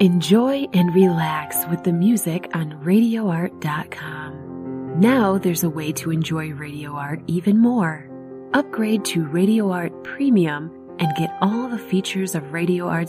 Enjoy and relax with the music on RadioArt.com. Now there's a way to enjoy Radio Art even more. Upgrade to Radio Art Premium and get all the features of Radio Art's